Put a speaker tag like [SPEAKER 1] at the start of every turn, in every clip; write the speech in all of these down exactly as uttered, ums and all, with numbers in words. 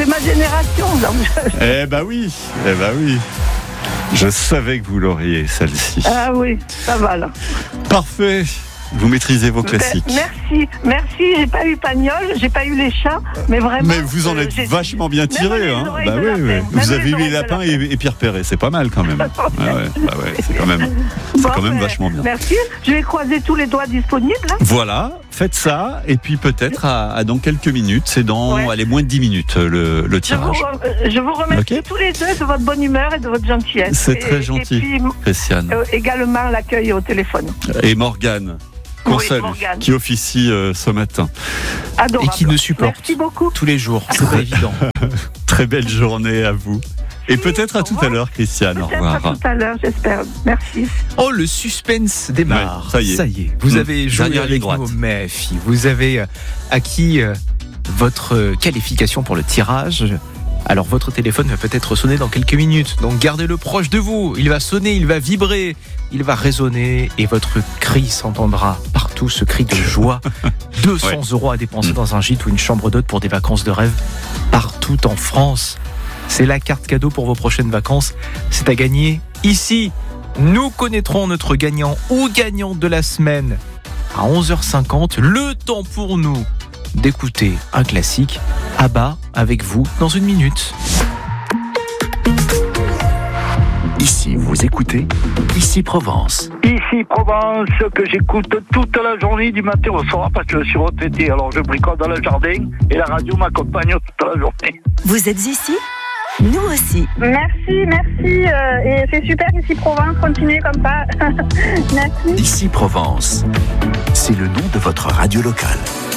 [SPEAKER 1] c'est ma génération. Donc je...
[SPEAKER 2] Eh ben oui, eh ben oui. Je savais que vous l'auriez, celle-ci.
[SPEAKER 1] Ah oui, ça va là.
[SPEAKER 2] Parfait. Vous maîtrisez vos classiques.
[SPEAKER 1] Ben, merci, merci. J'ai pas eu Pagnol, j'ai pas eu les chats, mais vraiment.
[SPEAKER 2] Mais vous en êtes
[SPEAKER 1] euh,
[SPEAKER 2] vachement bien tiré, hein. Bah oui, oui.
[SPEAKER 1] Même
[SPEAKER 2] Vous
[SPEAKER 1] les
[SPEAKER 2] avez eu les
[SPEAKER 1] oreilles de
[SPEAKER 2] lapins
[SPEAKER 1] lapin.
[SPEAKER 2] et, et Pierre Perret, c'est pas mal quand même. Ah ouais, bah ouais, c'est quand même, c'est
[SPEAKER 1] Bon,
[SPEAKER 2] quand même
[SPEAKER 1] ben,
[SPEAKER 2] vachement bien.
[SPEAKER 1] Merci. Je vais croiser tous les doigts disponibles. Hein.
[SPEAKER 2] Voilà, faites ça et puis peut-être à, à dans quelques minutes. C'est dans,
[SPEAKER 1] Ouais.
[SPEAKER 2] allez, moins de dix minutes le, le
[SPEAKER 1] Je vous,
[SPEAKER 2] tirage.
[SPEAKER 1] re- je vous remercie
[SPEAKER 2] Ok.
[SPEAKER 1] tous les deux de votre bonne humeur et de votre gentillesse.
[SPEAKER 2] C'est
[SPEAKER 1] Et-
[SPEAKER 2] très gentil,
[SPEAKER 1] Et puis
[SPEAKER 2] Christiane.
[SPEAKER 1] euh, également l'accueil au téléphone.
[SPEAKER 2] Et Morgane, qu'on
[SPEAKER 1] Oui,
[SPEAKER 2] salue,
[SPEAKER 1] Morgane.
[SPEAKER 2] qui officie euh, ce matin.
[SPEAKER 1] Adorable.
[SPEAKER 3] Et qui nous supporte
[SPEAKER 1] Merci beaucoup.
[SPEAKER 3] tous les jours. C'est pas évident.
[SPEAKER 2] Très belle journée à vous. Et peut-être à
[SPEAKER 1] au
[SPEAKER 2] tout
[SPEAKER 1] revoir.
[SPEAKER 2] à l'heure, Christiane. Au
[SPEAKER 1] Peut-être à
[SPEAKER 2] revoir.
[SPEAKER 1] tout à l'heure, j'espère. Merci.
[SPEAKER 3] Oh, le suspense démarre.
[SPEAKER 2] Ouais, ça y est.
[SPEAKER 3] Vous
[SPEAKER 2] Mmh.
[SPEAKER 3] avez joué
[SPEAKER 2] Dernière ligne
[SPEAKER 3] avec
[SPEAKER 2] droite.
[SPEAKER 3] nos méfis. Vous avez euh, acquis euh, votre euh, qualification pour le tirage. Alors, votre téléphone va peut-être sonner dans quelques minutes. Donc, gardez-le proche de vous. Il va sonner, il va vibrer, il va résonner et votre cri s'entendra partout, ce cri de joie. deux cents
[SPEAKER 2] Ouais.
[SPEAKER 3] euros à dépenser
[SPEAKER 2] Mmh.
[SPEAKER 3] dans un gîte ou une chambre d'hôte pour des vacances de rêve partout en France. C'est la carte cadeau pour vos prochaines vacances. C'est à gagner ici. Nous connaîtrons notre gagnant ou gagnante de la semaine à onze heures cinquante. Le temps pour nous d'écouter un classique. ABBA avec vous dans une minute.
[SPEAKER 4] Ici, vous écoutez Ici Provence.
[SPEAKER 5] Ici Provence, que j'écoute toute la journée du matin au soir parce que je suis retraité. Alors je bricole dans le jardin et la radio m'accompagne toute la journée.
[SPEAKER 6] Vous êtes ici ? Nous aussi.
[SPEAKER 7] Merci, merci. euh, et c'est super ici Provence, continuez comme ça. Merci.
[SPEAKER 4] Ici Provence. C'est le nom de votre radio locale.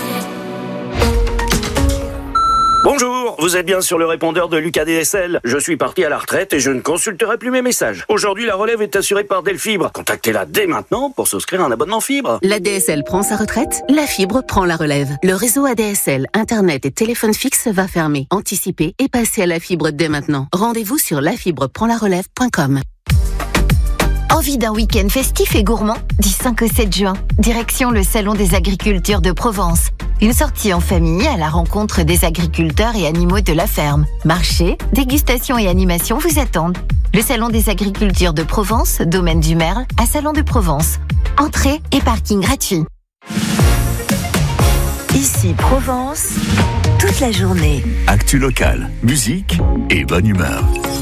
[SPEAKER 8] Bonjour, vous êtes bien sur le répondeur de Lucas D S L. Je suis parti à la retraite et je ne consulterai plus mes messages. Aujourd'hui, la relève est assurée par Delfibre. Contactez-la dès maintenant pour souscrire un abonnement fibre.
[SPEAKER 6] La D S L prend sa retraite, la fibre prend la relève. Le réseau A D S L, Internet et téléphone fixe va fermer. Anticipez et passez à la fibre dès maintenant. Rendez-vous sur la fibre prend la relève point com.
[SPEAKER 9] Envie d'un week-end festif et gourmand ? Du cinq au sept juin, direction le Salon des agricultures de Provence. Une sortie en famille à la rencontre des agriculteurs et animaux de la ferme. Marché, dégustation et animation vous attendent. Le Salon des agricultures de Provence, domaine du Merle, à Salon de Provence. Entrée et parking gratuit.
[SPEAKER 6] Ici Provence, toute la journée.
[SPEAKER 4] Actu locale, musique et bonne humeur.